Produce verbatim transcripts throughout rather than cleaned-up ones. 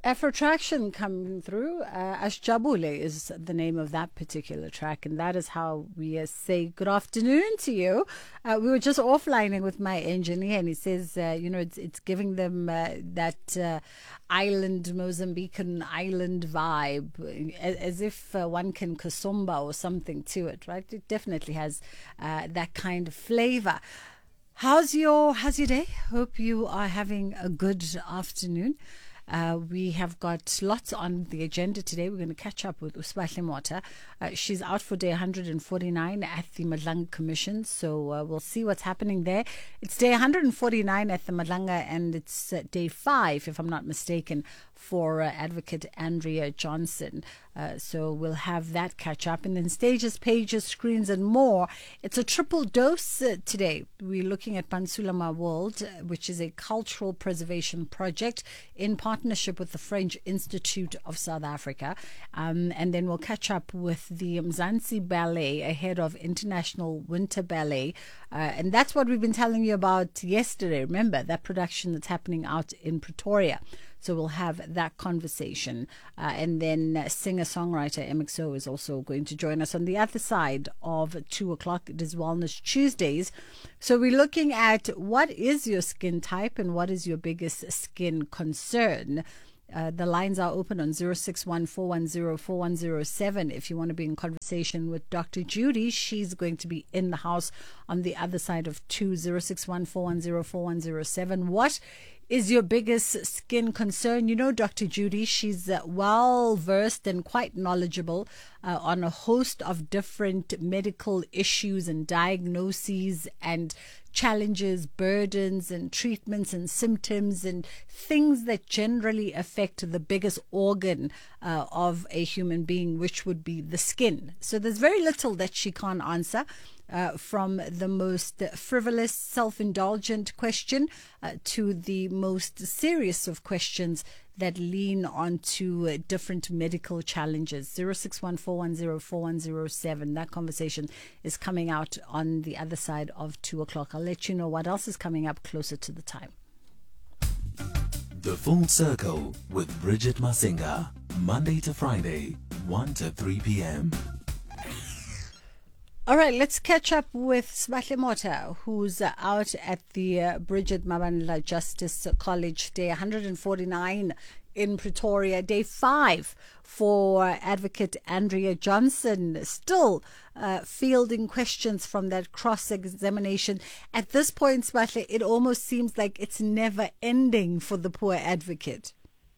Afrotraction coming through. Uh, Ashjabule is the name of that particular track, and that is how we uh, say good afternoon to you. Uh, we were just offlining with my engineer, and he says, uh, you know, it's it's giving them uh, that uh, island, Mozambican island vibe, as, as if uh, one can kasumba or something to it, right? It definitely has uh, that kind of flavor. How's your How's your day? Hope you are having a good afternoon. Uh, we have got lots on the agenda today. We're going to catch up with Usbahle Mota. Uh, she's out for day one hundred forty-nine at the Madlanga Commission, so uh, we'll see what's happening there. It's day one hundred forty-nine at the Madlanga, and it's uh, day five, if I'm not mistaken, for uh, Advocate Andrea Johnson. Uh, so we'll have that catch up. And then stages, pages, screens, and more. It's a triple dose uh, today. We're looking at Pansulama World, uh, which is a cultural preservation project in partnership with the French Institute of South Africa. Um, and then we'll catch up with the Mzansi Ballet ahead of International Winter Ballet. Uh, and that's what we've been telling you about yesterday. Remember, that production that's happening out in Pretoria. So we'll have that conversation. Uh, and then uh, singer-songwriter M X O is also going to join us on the other side of two o'clock. It is Wellness Tuesdays. So we're looking at what is your skin type and what is your biggest skin concern. Uh, the lines are open on zero six one, four one zero, four one zero seven if you want to be in conversation with Doctor Judy. She's going to be in the house on the other side of two, zero six one, four one zero, four one zero seven. What is your biggest skin concern? You know, Doctor Judy, she's uh, well versed and quite knowledgeable uh, on a host of different medical issues and diagnoses and challenges, burdens and treatments and symptoms and things that generally affect the biggest organ uh, of a human being, which would be the skin. So there's very little that she can't answer. Uh, from the most frivolous, self-indulgent question uh, to the most serious of questions that lean onto uh, different medical challenges. zero six one, four one zero, four one zero seven. That conversation is coming out on the other side of two o'clock. I'll let you know what else is coming up closer to the time. The Full Circle with Bridget Masinga, Monday to Friday, one to three p.m. All right, let's catch up with Sbahle Mota, who's uh, out at the uh, Bridget Mabandla Justice College, day one hundred forty-nine in Pretoria, day five for Advocate Andrea Johnson, still uh, fielding questions from that cross-examination. At this point, Sbahle, it almost seems like it's never ending for the poor advocate.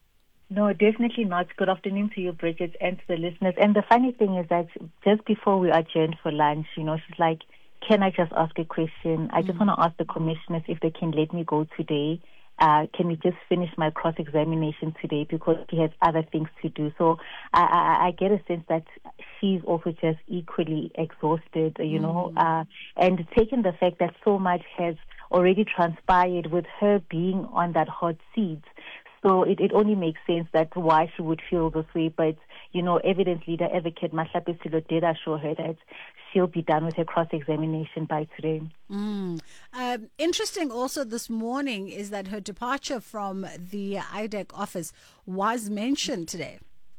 No, definitely not. Good afternoon to you, Bridget, and to the listeners. And the funny thing is that just before we adjourned for lunch, you know, she's like, can I just ask a question? I just mm. want to ask the commissioners if they can let me go today. Uh, can we just finish my cross-examination today because she has other things to do? So I, I, I get a sense that she's also just equally exhausted, you mm. know, uh, and taking the fact that so much has already transpired with her being on that hot seat. So it, it only makes sense that why she would feel this way. But, you know, evidence leader Advocate Mahlapi Silo did assure her that she'll be done with her cross-examination by today. Mm. Um, interesting also this morning is that her departure from the I D E C office was mentioned today.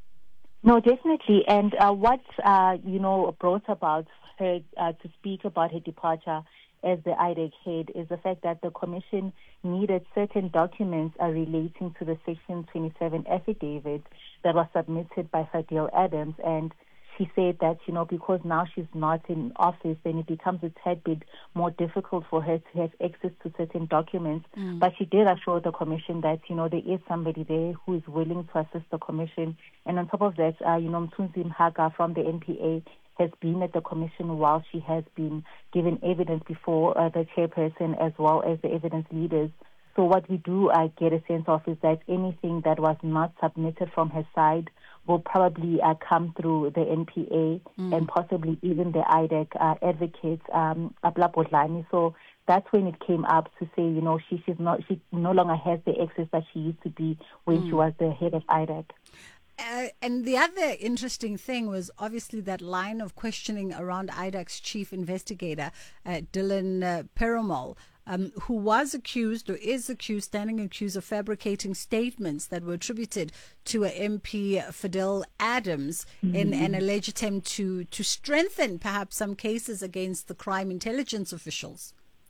No, definitely. And uh, what, uh, you know, brought about her uh, to speak about her departure as the I D E C head is the fact that the commission needed certain documents uh, relating to the Section twenty-seven affidavit that was submitted by Fadil Adams. And she said that, you know, because now she's not in office, then it becomes a tad bit more difficult for her to have access to certain documents. Mm. But she did assure the commission that, you know, there is somebody there who is willing to assist the commission. And on top of that, uh, you know, Mthunzi Mhaga from the N P A has been at the commission while she has been given evidence before uh, the chairperson as well as the evidence leaders. So what we do uh, get a sense of is that anything that was not submitted from her side will probably uh, come through the N P A mm. and possibly even the I D E C uh, advocate, um, Abla Bodlani. So that's when it came up to say, you know, she she's not she no longer has the access that she used to be when mm. she was the head of I D E C. Uh, and the other interesting thing was obviously that line of questioning around I D E C's chief investigator, uh, Dylan uh, Perumal. um, who was accused or is accused, standing accused of fabricating statements that were attributed to a M P, Fidel Adams, mm-hmm. in an alleged attempt to, to strengthen perhaps some cases against the crime intelligence officials.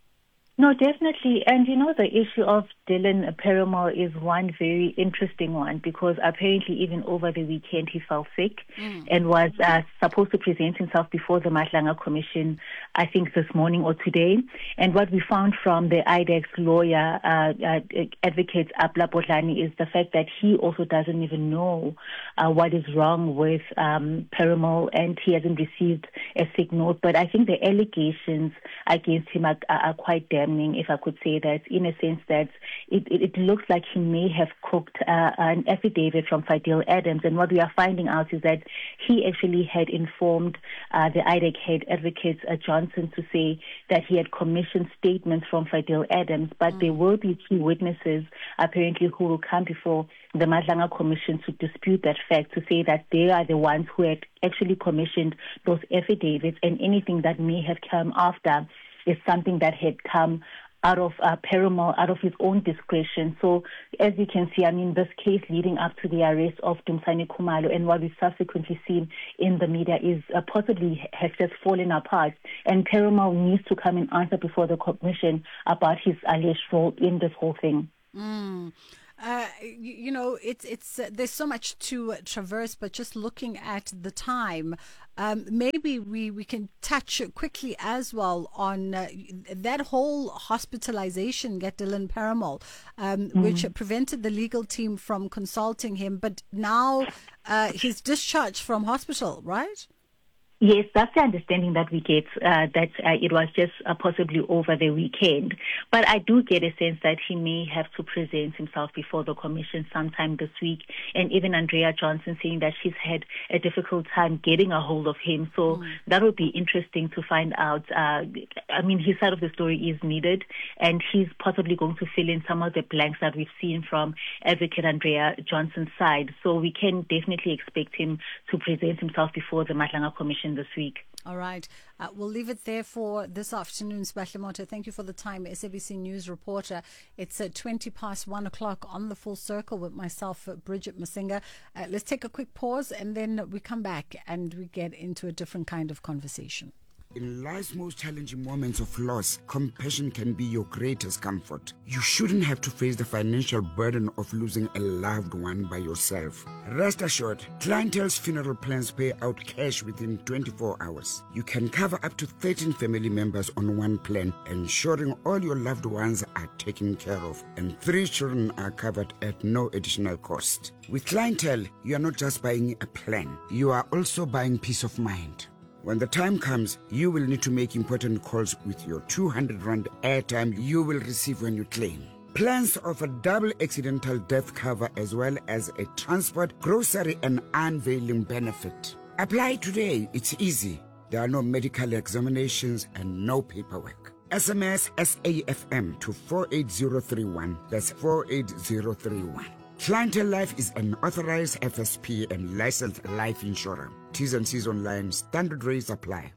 No, definitely. And, you know, the issue of Dylan Perumal is one very interesting one, because apparently even over the weekend he fell sick mm. and was uh, supposed to present himself before the Matlanga Commission, I think this morning or today. And what we found from the I D E X lawyer, uh, uh, advocate Apla Potlani, is the fact that he also doesn't even know uh, what is wrong with um, Perumal, and he hasn't received a sick note. But I think the allegations against him are, are quite damning, if I could say that, in a sense that it, it, it looks like he may have cooked uh, an affidavit from Fidel Adams. And what we are finding out is that he actually had informed uh, the I D E C head, Advocate uh, Johnson, to say that he had commissioned statements from Fidel Adams, but mm. there will be key witnesses apparently who will come before the Matlanga Commission to dispute that fact, to say that they are the ones who had actually commissioned those affidavits, and anything that may have come after is something that had come out of uh, Perumal, out of his own discretion. So, as you can see, I mean, this case leading up to the arrest of Dumisani Khumalo, and what we've subsequently seen in the media, is uh, possibly has just fallen apart. And Perumal needs to come and answer before the commission about his alleged role in this whole thing. Mm. Uh, you, you know, it's it's uh, there's so much to uh, traverse, but just looking at the time, um, maybe we, we can touch quickly as well on uh, that whole hospitalization at Dylan Perumal, um, mm-hmm. which prevented the legal team from consulting him, but now uh, he's discharged from hospital, right? Yes, that's the understanding that we get, uh, that uh, it was just uh, possibly over the weekend. But I do get a sense that he may have to present himself before the commission sometime this week. And even Andrea Johnson saying that she's had a difficult time getting a hold of him. So mm. that would be interesting to find out. Uh, I mean, his side of the story is needed, and he's possibly going to fill in some of the blanks that we've seen from Advocate Andrea Johnson's side. So we can definitely expect him to present himself before the Matlanga Commission this week. All right. Uh, we'll leave it there for this afternoon. Sibahle Motha, thank you for the time. S A B C News reporter. It's at twenty past one o'clock on the Full Circle with myself, Bridget Masinga. Uh, let's take a quick pause, and then we come back and we get into a different kind of conversation. In life's most challenging moments of loss, compassion can be your greatest comfort. You shouldn't have to face the financial burden of losing a loved one by yourself. Rest assured, Clientele's funeral plans pay out cash within twenty-four hours. You can cover up to thirteen family members on one plan, ensuring all your loved ones are taken care of, and three children are covered at no additional cost. With Clientele, you are not just buying a plan, you are also buying peace of mind. When the time comes, you will need to make important calls with your two hundred rand airtime you will receive when you claim. Plans offer double accidental death cover as well as a transport, grocery and unveiling benefit. Apply today. It's easy. There are no medical examinations and no paperwork. S M S S A F M to four eight zero three one. That's four eight zero three one. Clientele Life is an authorized F S P and licensed life insurer. T's and C's online. Standard rates apply.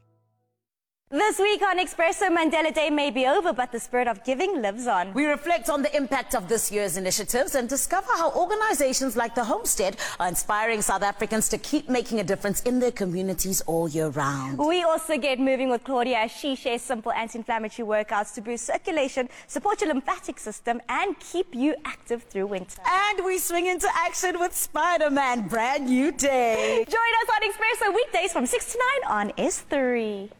This week on Expresso, Mandela Day may be over, but the spirit of giving lives on. We reflect on the impact of this year's initiatives and discover how organizations like the Homestead are inspiring South Africans to keep making a difference in their communities all year round. We also get moving with Claudia as she shares simple anti-inflammatory workouts to boost circulation, support your lymphatic system, and keep you active through winter. And we swing into action with Spider-Man, brand new day. Join us on Expresso weekdays from six to nine on S three.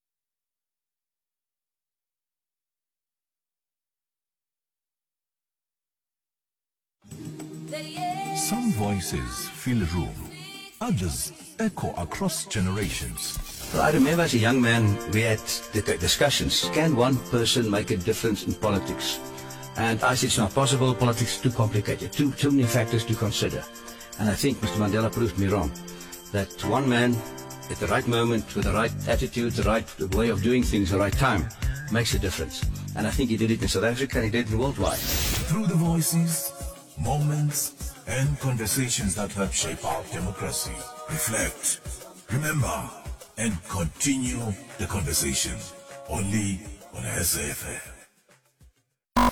Some voices fill a room, others echo across generations. Well, I remember as a young man, we had the discussions, can one person make a difference in politics? And I said it's not possible, politics is too complicated, too, too many factors to consider. And I think Mister Mandela proved me wrong, that one man at the right moment, with the right attitude, the right way of doing things, the right time, makes a difference. And I think he did it in South Africa and he did it worldwide. Through the voices, moments, and conversations that help shape our democracy. Reflect, remember, and continue the conversation. Only on S A F M.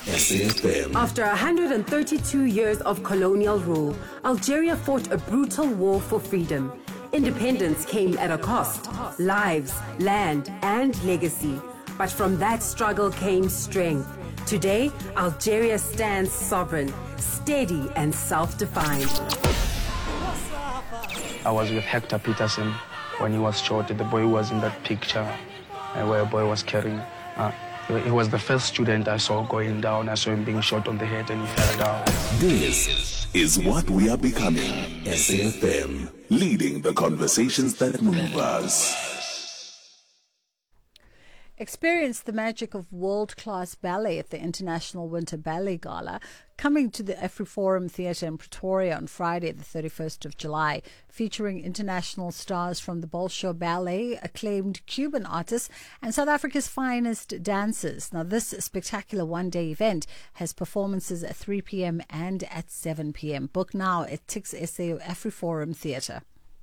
S A F M. After one hundred thirty-two years of colonial rule, Algeria fought a brutal war for freedom. Independence came at a cost: lives, land, and legacy. But from that struggle came strength. Today, Algeria stands sovereign, steady, and self-defined. I was with Hector Peterson when he was shot. The boy was in that picture uh, where a boy was carrying. Uh, he was the first student I saw going down. I saw him being shot on the head and he fell down. This is what we are becoming. S A F M, leading the conversations that move us. Experience the magic of world-class ballet at the International Winter Ballet Gala, coming to the AfriForum Theatre in Pretoria on Friday, the thirty-first of July, featuring international stars from the Bolshoi Ballet, acclaimed Cuban artists, and South Africa's finest dancers. Now, this spectacular one-day event has performances at three p.m. and at seven p.m. Book now at Tix S A AfriForum Theatre.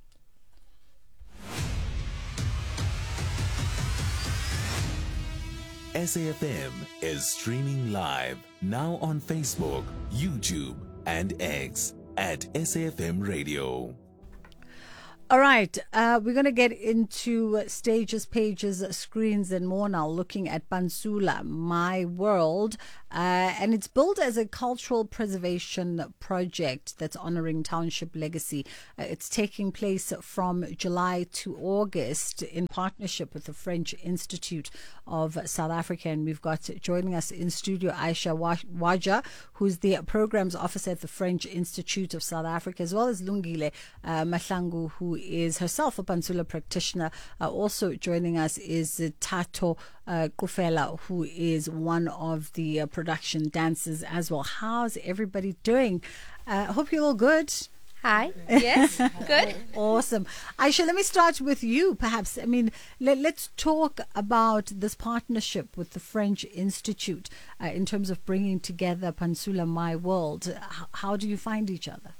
S A F M is streaming live now on Facebook, YouTube, and X at S A F M Radio. All right, uh, we're going to get into stages, pages, screens, and more now, looking at Pantsula, My World. Uh, and it's built as a cultural preservation project that's honoring township legacy. Uh, it's taking place from July to August in partnership with the French Institute of South Africa. And we've got joining us in studio Aisha Waja, who's the programs officer at the French Institute of South Africa, as well as Lungile uh, Mahlangu, who is herself a Pantsula practitioner. Uh, also joining us is Tato uh, Kufela, who is one of the uh, production dancers as well. How's everybody doing? I uh, hope you're all good. Hi. Yes. Good. Awesome. Aisha, let me start with you, perhaps. I mean, let, let's talk about this partnership with the French Institute uh, in terms of bringing together Pantsula My World. H- how do you find each other?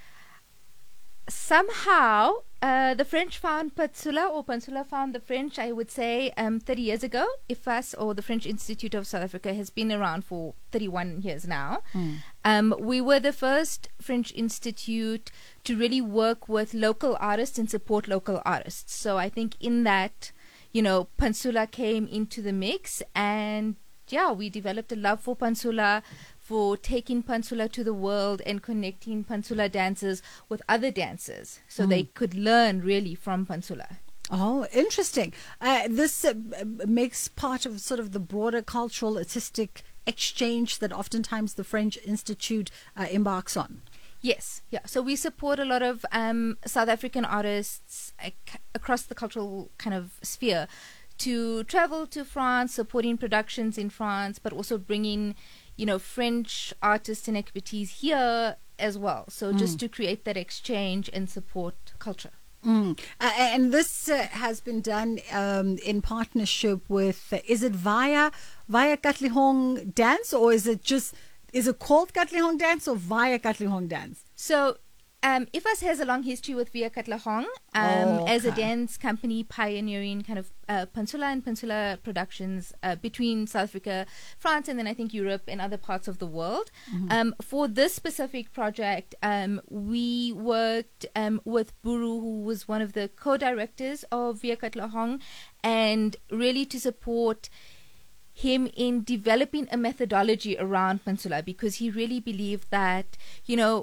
Somehow, uh, the French found Pantsula, or Pantsula found the French, I would say, um, thirty years ago. I F A S, or the French Institute of South Africa, has been around for thirty-one years now. Mm. Um, we were the first French Institute to really work with local artists and support local artists. So I think in that, you know, Pantsula came into the mix, and yeah, we developed a love for Pantsula, for taking Pantsula to the world and connecting Pantsula dancers with other dancers so mm. they could learn really from Pantsula. Oh, interesting. Uh, this uh, makes part of sort of the broader cultural artistic exchange that oftentimes the French Institute uh, embarks on. Yes, yeah. So we support a lot of um, South African artists uh, across the cultural kind of sphere to travel to France, supporting productions in France, but also bringing, you know, French artists and expertise here as well. So mm. just to create that exchange and support culture. Mm. Uh, and this uh, has been done um, in partnership with, uh, is it via via Katlehong Dance, or is it just, is it called Katlehong Dance or via Katlehong Dance? So Um, I F A S has a long history with Via Katlehong um, oh, okay. as a dance company pioneering kind of uh, Pantsula and Pantsula productions uh, between South Africa, France, and then I think Europe and other parts of the world. Mm-hmm. Um, for this specific project, um, we worked um, with Buru, who was one of the co-directors of Via Katlehong, and really to support him in developing a methodology around Pantsula, because he really believed that, you know,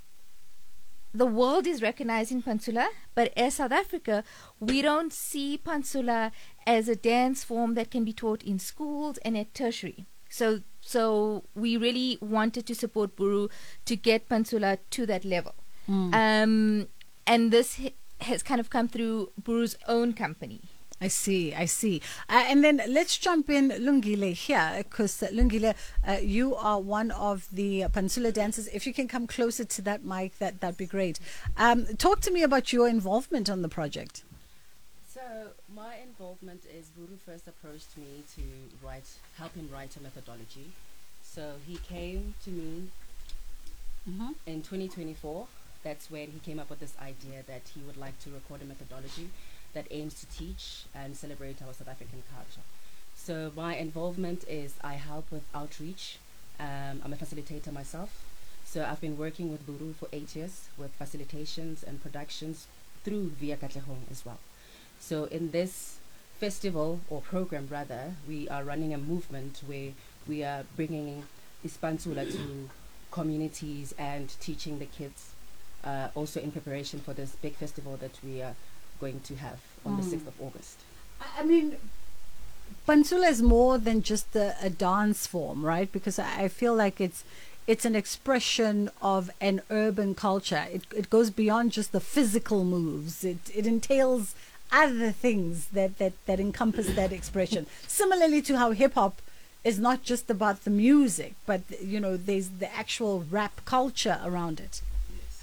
the world is recognizing Pantsula, but as South Africa, we don't see Pantsula as a dance form that can be taught in schools and at tertiary. So, so we really wanted to support Buru to get Pantsula to that level. Mm. Um, and this has kind of come through Buru's own company. I see, I see. Uh, and then let's jump in, Lungile, here, because uh, Lungile, uh, you are one of the Pantsula dancers. If you can come closer to that mic, that, that'd be great. Um, talk to me about your involvement on the project. So my involvement is Buru first approached me to write, help him write a methodology. So he came to me mm-hmm. in twenty twenty-four. That's when he came up with this idea that he would like to record a methodology that aims to teach and celebrate our South African culture. So my involvement is I help with outreach Um, I'm a facilitator myself. So I've been working with Buru for eight years with facilitations and productions through Via Katlehong as well. So in this festival, or program rather, we are running a movement where we are bringing Ispantsula to communities and teaching the kids, uh, also in preparation for this big festival that we are going to have on mm. the sixth of August. I mean, Pantsula is more than just a, a dance form, right? Because I, I feel like it's it's an expression of an urban culture. It it goes beyond just the physical moves. It it entails other things that, that, that encompass that expression. Similarly to how hip hop is not just about the music, but you know, there's the actual rap culture around it. Yes.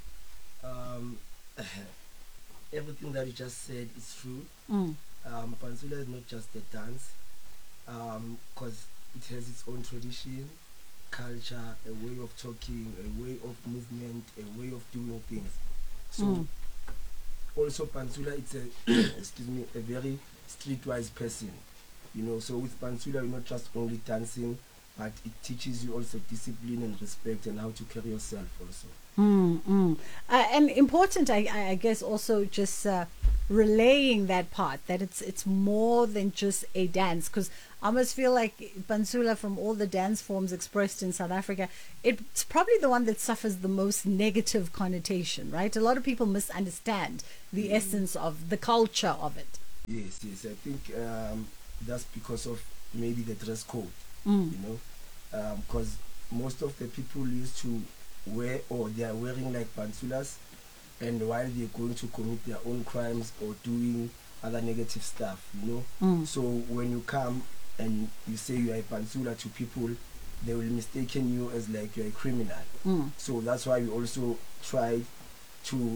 Um, everything that you just said is true. Mm. Um, Pantsula is not just a dance, because um, it has its own tradition, culture, a way of talking, a way of movement, a way of doing things. So mm. also Pantsula, it's a excuse me, a very streetwise person. You know, so with Pantsula, you're not just only dancing, but it teaches you also discipline and respect and how to carry yourself also. Mm, mm. Uh, and important, I, I guess, also just uh, relaying that part, that it's it's more than just a dance, because I almost feel like Pantsula, from all the dance forms expressed in South Africa, it's probably the one that suffers the most negative connotation, right? A lot of people misunderstand the mm. essence of the culture of it. Yes, yes, I think um, that's because of maybe the dress code, mm. you know, because um, most of the people used to wear, or they are wearing like pantsulas, and while they're going to commit their own crimes or doing other negative stuff, you know. Mm. So when you come and you say you are a pantsula to people, they will mistaken you as like you're a criminal. Mm. So that's why we also try to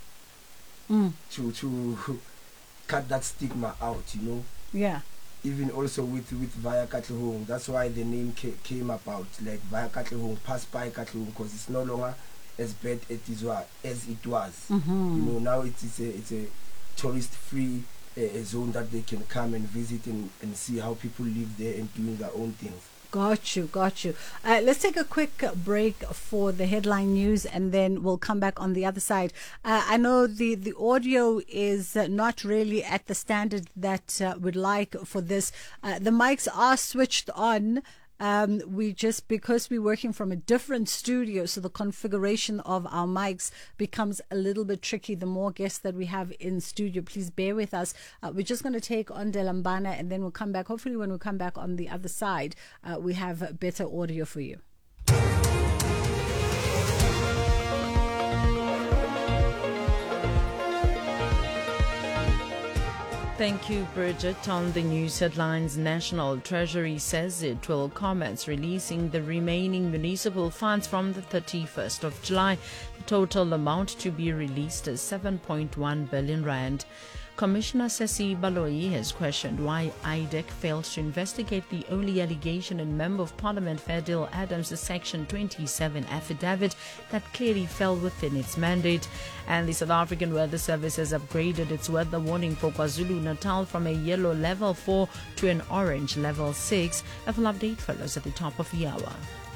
mm. to to cut that stigma out, you know. Yeah. Even also with with Via Katlehong, that's why the name ca came about, like Via Katlehong, pass by Katlehong, because it's no longer as bad as it was. As it was. Mm-hmm. You know, now it's, it's a it's a tourist-free uh, zone that they can come and visit and, and see how people live there and doing their own things. Got you, got you. Uh, let's take a quick break for the headline news, and then we'll come back on the other side. Uh, I know the, the audio is uh, not really at the standard that uh, we'd like for this. Uh, the mics are switched on. Um, we just, because we're working from a different studio, so the configuration of our mics becomes a little bit tricky. The more guests that we have in studio, please bear with us. Uh, we're just going to take on Delambana, and then we'll come back. Hopefully when we come back on the other side, uh, we have better audio for you. Thank you, Bridget. On the news headlines, National Treasury says it will commence releasing the remaining municipal funds from the thirty-first of July. The total amount to be released is seven point one billion rand. Commissioner Sesi Baloyi has questioned why I D E C failed to investigate the only allegation in Member of Parliament Fadil Adams' Section twenty-seven affidavit that clearly fell within its mandate. And the South African Weather Service has upgraded its weather warning for KwaZulu-Natal from a yellow level four to an orange level six. A full update follows at the top of the hour.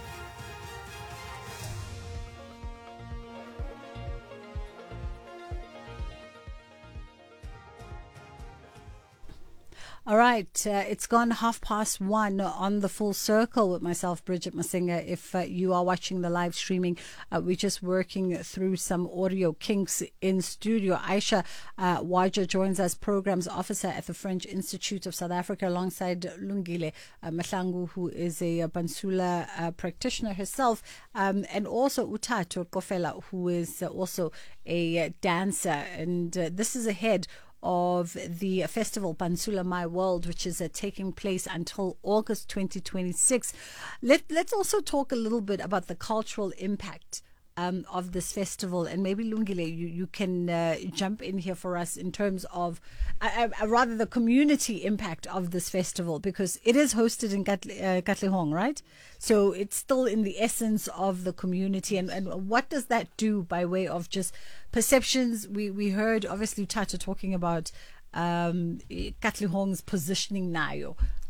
All right, uh, it's gone half past one on the Full Circle with myself, Bridget Masinga. If uh, you are watching the live streaming, uh, we're just working through some audio kinks in studio. Aisha uh, Waja joins us, Programs Officer at the French Institute of South Africa, alongside Lungile uh, Mahlangu, who is a, a Pantsula uh, practitioner herself, um, and also Utato Kofela, who is uh, also a uh, dancer. And uh, this is ahead of the festival Pantsula My World, which is uh, taking place until August twenty twenty-six. Let, let's also talk a little bit about the cultural impact um, of this festival, and maybe Lungile, you, you can uh, jump in here for us in terms of uh, uh, rather the community impact of this festival, because it is hosted in Katle, uh, Katlehong, right? So it's still in the essence of the community, and, and what does that do by way of just perceptions? We we heard obviously Tata talking about um, Katlehong's positioning now,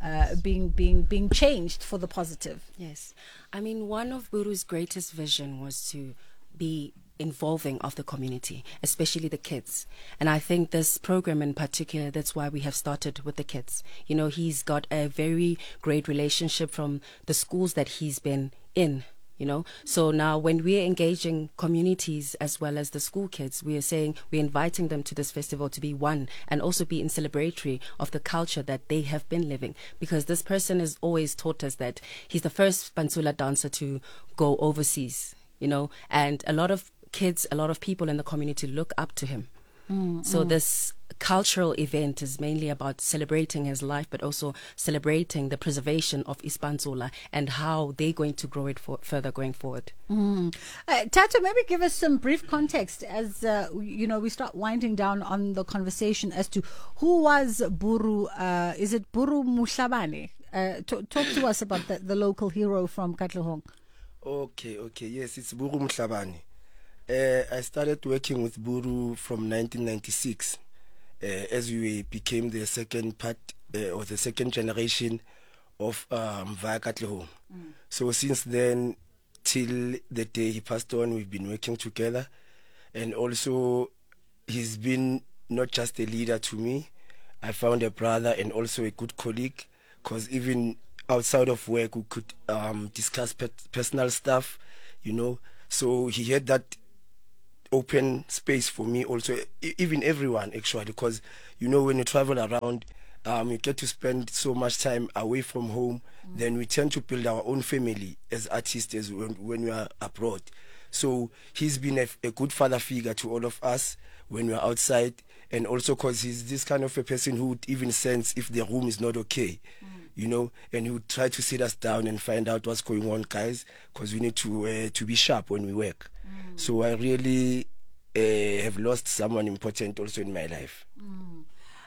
uh, being being being changed for the positive. Yes. I mean, one of Buru's greatest vision was to be involving of the community, especially the kids. And I think this program in particular, that's why we have started with the kids. You know, he's got a very great relationship from the schools that he's been in. You know, so now when we're engaging communities as well as the school kids, we are saying we're inviting them to this festival to be one and also be in celebratory of the culture that they have been living. Because this person has always taught us that he's the first Pantsula dancer to go overseas, you know, and a lot of kids, a lot of people in the community look up to him. Mm, so mm. this cultural event is mainly about celebrating his life, but also celebrating the preservation of Ispantsula and how they're going to grow it for, further going forward. Mm. Uh, Tato, maybe give us some brief context as uh, you know we start winding down on the conversation as to who was Buru. Uh, is it Buru Mushabane? Uh, t- talk to us about the, the local hero from Katlehong. Okay, okay, yes, it's Buru Mushabane. Uh, I started working with Buru from nineteen ninety-six uh, as we became the second part uh, or the second generation of um, Mvaya Katlehong. Mm. So since then till the day he passed on, we've been working together, and also he's been not just a leader to me. I found a brother and also a good colleague, because even outside of work we could um, discuss pe- personal stuff, you know. So he had that open space for me also, even everyone actually, because you know when you travel around um, you get to spend so much time away from home. Mm. Then we tend to build our own family as artists as when, when we are abroad. So he's been a, a good father figure to all of us when we're outside, and also because he's this kind of a person who would even sense if the room is not okay. Mm. You know, and he would try to sit us down and find out what's going on, guys, because we need to uh, to be sharp when we work. Mm. So I really uh, have lost someone important also in my life. Mm.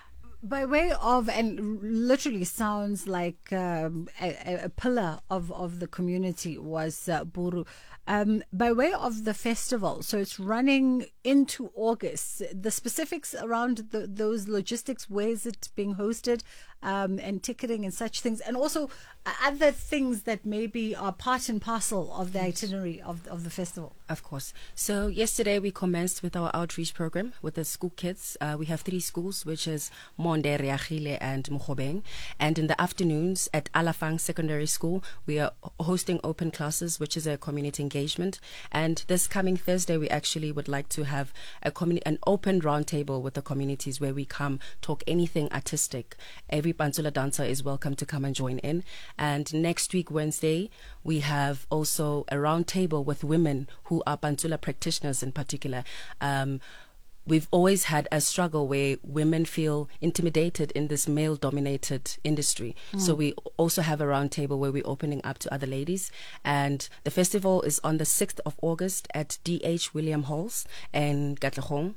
By way of, and literally sounds like um, a, a pillar of, of the community was uh, Buru. Um, by way of the festival, so it's running into August. The specifics around the, those logistics, where is it being hosted, um, and ticketing and such things, and also other things that maybe are part and parcel of the itinerary of, of the festival. Of course. So yesterday we commenced with our outreach program with the school kids. Uh, we have three schools, which is Monde, Reagile and Mokgobeng. And in the afternoons at Alafang Secondary School, we are hosting open classes, which is a community engagement. And this coming Thursday, we actually would like to have a communi- an open roundtable with the communities where we come talk anything artistic. Every Pantsula dancer is welcome to come and join in. And next week, Wednesday, we have also a roundtable with women who are Pantsula practitioners in particular. Um, We've always had a struggle where women feel intimidated in this male-dominated industry. Mm. So we also have a roundtable where we're opening up to other ladies. And the festival is on the sixth of August at D H William Halls in Katlehong.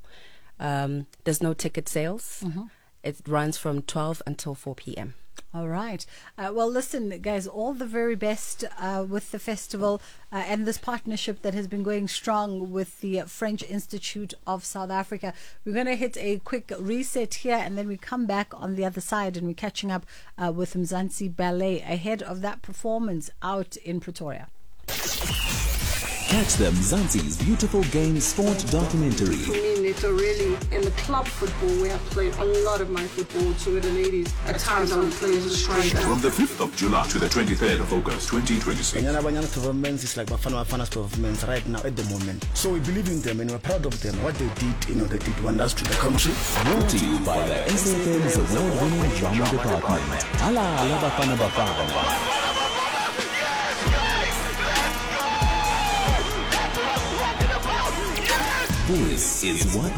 Um, there's no ticket sales. Mm-hmm. It runs from twelve until four p.m. All right. Uh, well, listen, guys, all the very best uh, with the festival uh, and this partnership that has been going strong with the French Institute of South Africa. We're going to hit a quick reset here, and then we come back on the other side, and we're catching up uh, with Mzansi Ballet ahead of that performance out in Pretoria. Catch them Mzansi's beautiful game sport documentary. For me, Neto, really, in the club football, where I played a lot of my football to the ladies, at times I would play as a striker. From the fifth of July to the twenty-third of August twenty twenty-six. Banyana Banyana's performance is like Bafana Bafana's performance right now at the moment. So we believe in them and we're proud of them. What they did, you know, they did wonders to the country. Brought to you by the S F M's award-winning drama department. Ala ala Bafana Bafana. This is what